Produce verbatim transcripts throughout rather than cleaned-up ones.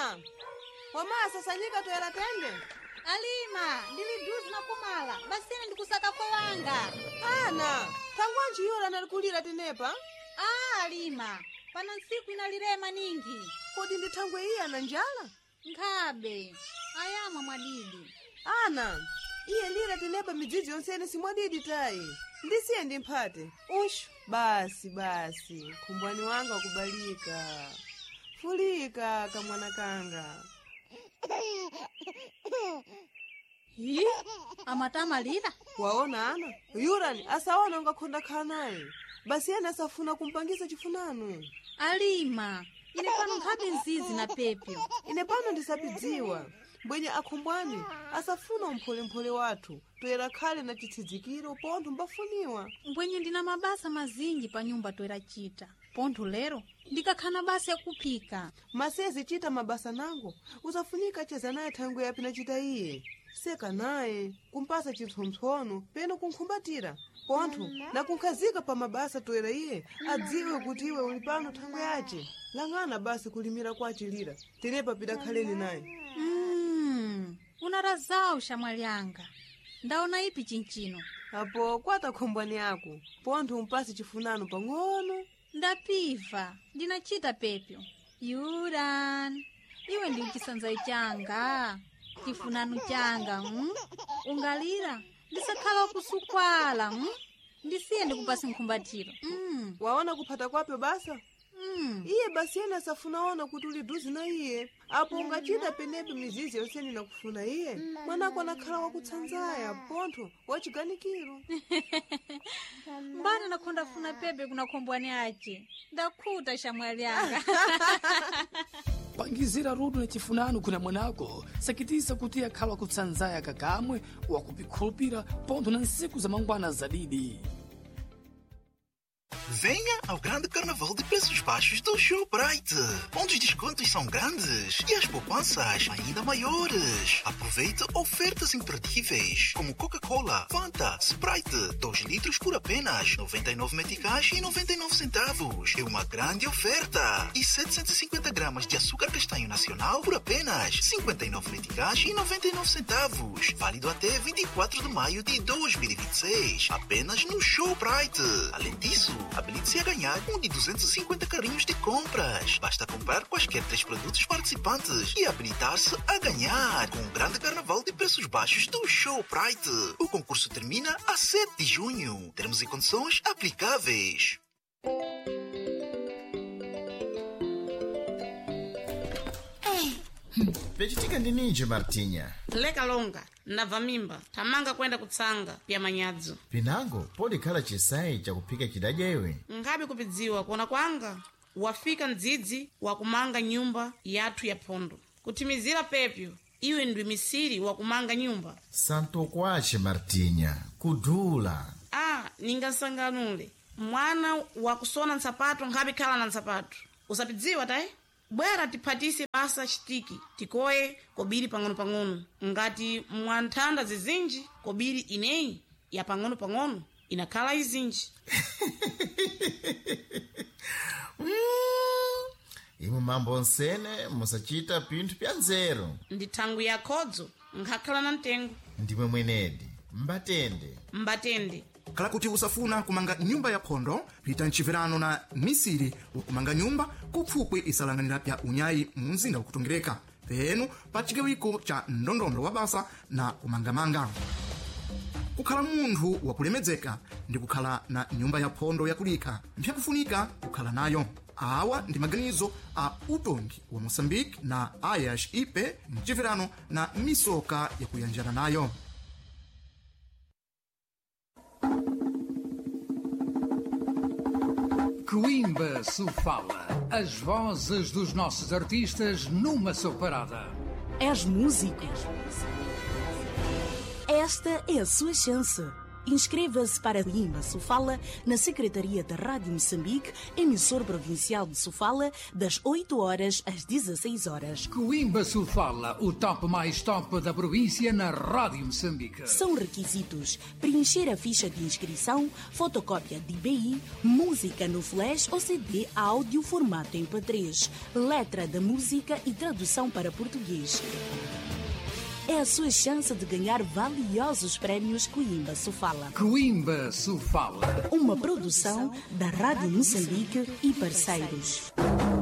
Ana, wamasa sanyika toera tende. Alima, ndili duzi na kumala, basini ndikusaka kwa wanga. Ana, tangwanji yora nalikulira tenepa? Ah, Alima, pana nsiku inalirema ningi. Kodi ndithangwe iya na njala? Nkhabe, ayama mwadidi. Ana, iye lira tenepa midzizi yonsene simwadidi tayi. Ndisiye ndimphate. Ushu, basi basi, kumbwani wanga kubalika. Fulika kamwana kanga. Hi, amatama lira. Waona Ana, yurani asaona ungakhonda khala naye. Basi yena asafuna kumpangisa chifunano. Alima, ine pano nkhabe nzizi na pepyo. Ine pano ndisapidziwa. Mbwenye akhumbwani asafuna umphole-mphole wathu toera khale na chithidzikiro pontho mbafuniwa. Mbwenye ndina mabasa mazinji pa nyumba toera chita. Pontho lero ndikakhana basi ya kuphika. Masezi chita mabasa nango usafunika cheza naye thangwe yapi na chita iye. Seka naye kumpasa chitsontsono peno kunkhumbatira. Pontho na kunkhazika pa mabasa toera iye adziwe kuti iwe uli pano thangwe yace. Lang'ana basi kulimira kwa chilira tenepa pida khaleni naye. Mm, unarazao shamwalianga. Ndaona ipi chinchino. Apo kwata khombwani yako pontho umpasi chifunano pang'ono. Ndapiva, ndinachita pepyo. Yuran, iwe ndi chisanzai changa. Chifunano changa, mm? Ungalira, ndisakhala kusukwala, mm? Ndisiye ndikupasi nkhumbatiro. Mm. Waona kuphata kwapyo basa? Mm. Iye basi yena safunaona kuti uli duzi na iye. Apo ungachita penepe mizizi yonseni na kufuna iye. Mwanako anakhala wakutsanzaya, pontho, wachiganikiro. Mbana nakonda funa pepe kuna kombwani ache. Ndakhuta shamwalianga. Pangizira rudu na chifunano kuna mwanako. Sakitisa kuti akhala kutsanzaya kakamwe wakupikhulupira pontho na nsiku za mangwana zadidi. Venha ao grande carnaval de preços baixos do Shoprite, onde os descontos são grandes e as poupanças ainda maiores. Aproveite ofertas imperdíveis, como Coca-Cola, Fanta, Sprite, dois litros por apenas noventa e nove meticais e noventa e nove centavos. É uma grande oferta. E setecentos e cinquenta gramas de açúcar castanho nacional por apenas cinquenta e nove meticais e noventa e nove centavos. Válido até vinte e quatro de maio de dois mil e vinte e seis. Apenas no Shoprite. Além disso, habilite-se a ganhar um de duzentos e cinquenta carrinhos de compras. Basta comprar quaisquer três produtos participantes e habilitar-se a ganhar com o grande carnaval de preços baixos do Shoprite. O concurso termina a sete de junho. Termos e condições aplicáveis. Pechitika ndi ninji Martinha. Leka longa ndabva mimba tamanga kwenda kutsanga pya manyadzo. Pinango podi khala chisayi chakuphika chidadya iwe. Ngabe kupidziwa kuona kwanga wafika mdzidzi wakumanga nyumba yathu ya phondo kutimizira pepyo iwe ndwi misiri wakumanga nyumba. Santo kwace Martinha kudula. Ah, ningasanganule mwana wakusona nsapato ngabe khala na nsapato usapidziwa tayi. Bwera tiphatise basa chitiki tikoye kobiri pang'ono pang'ono ngati mwanthanda zizinji kobiri ineyi ya pang'ono pang'ono inakhala izinji. mm. Imu mambo nsene musachita pinthu pya nzeru. Ndi thangu ya khodzo ngakhala na mtengo. Ndimwe mwenedi mbatende mbatende kala kuti usafuna kumanga nyumba ya phondo pita mchipirano na misiri wakumanga nyumba kupfupwe isalanganira pya unyayi mumzinda wakutongereka penu pa chigawiko cha ndondondo wa basa na kumangamanga. Kukhala munthu wakulemedzeka ndi kukhala na nyumba ya phondo yakulika mpyakufunika kukhala nayo. Awa ndi maganizo a utongi wa Moçambique na Ayash Ipe mchipirano na misoka yakuyanjana nayo. Coimba se fala, as vozes dos nossos artistas numa só parada. És músico. Esta é a sua chance. Inscreva-se para Coimbra Sofala na Secretaria da Rádio Moçambique, emissor provincial de Sofala, das oito horas às dezesseis horas. Coimbra Sofala, o top mais top da província na Rádio Moçambique. São requisitos: preencher a ficha de inscrição, fotocópia de I B I, música no flash ou C D áudio formato M P três, letra da música e tradução para português. É a sua chance de ganhar valiosos prémios Coimbra Sofala. Coimbra Sofala. Uma produção da Rádio Moçambique e parceiros.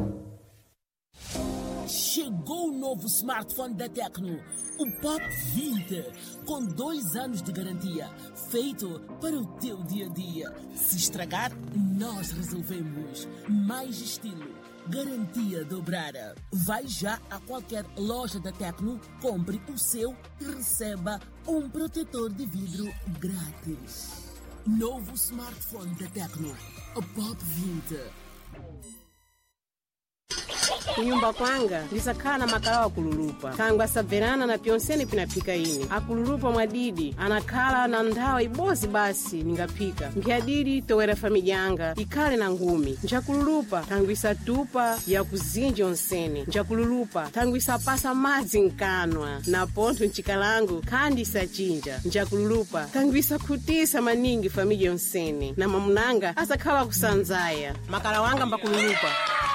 Chegou o novo smartphone da Tecno, o Pop vinte, com dois anos de garantia, feito para o teu dia-a-dia. Se estragar, nós resolvemos. Mais estilo, garantia dobrada. Vai já a qualquer loja da Tecno, compre o seu e receba um protetor de vidro grátis. Novo smartphone da Tecno, o Pop vinte. Kunyumba kwanga lisakhala makala wa kululupa tangu asaverana na pyonsene pinapika ine akululupa mwadidi anakhala na nthawa ibozi basi ningapika nkhiyadidi towera familya yanga ikhale na ngumi nchakululupa tangu isatupa ya kuzinji onsene nchakululupa tangu isapasa madzi nkanwa na pontho nchikalango khandi isachinja nchakululupa tangu isakhutisa maningi familya yonsene na mamunanga asakhala kusanzaya makala wanga mbakululupa.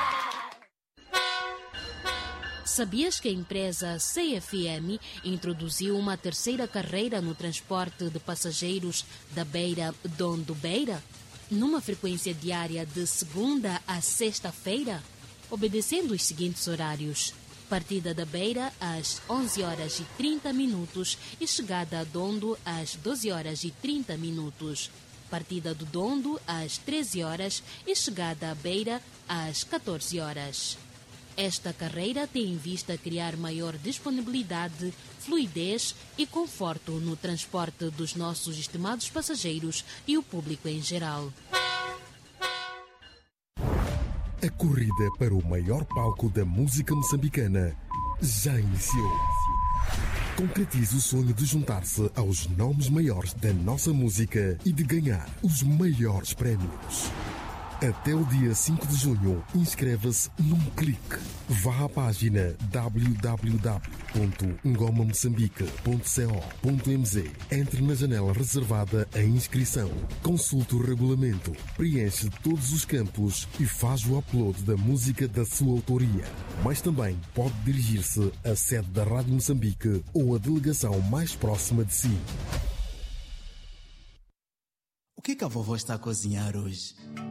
Sabias que a empresa C F M introduziu uma terceira carreira no transporte de passageiros da Beira-Dondo-Beira? Numa frequência diária de segunda a sexta-feira? Obedecendo os seguintes horários. Partida da Beira às onze horas e trinta minutos e chegada a Dondo às doze horas e trinta minutos. Partida do Dondo às treze horas e chegada à Beira às catorze horas. Esta carreira tem em vista criar maior disponibilidade, fluidez e conforto no transporte dos nossos estimados passageiros e o público em geral. A corrida para o maior palco da música moçambicana já iniciou. Concretize o sonho de juntar-se aos nomes maiores da nossa música e de ganhar os maiores prémios. Até o dia cinco de junho, inscreva-se num clique. Vá à página w w w ponto ngoma moçambique ponto co ponto m z. Entre na janela reservada à inscrição. Consulte o regulamento, preenche todos os campos e faz o upload da música da sua autoria. Mas também pode dirigir-se à sede da Rádio Moçambique ou à delegação mais próxima de si. O que, que a vovó está a cozinhar hoje?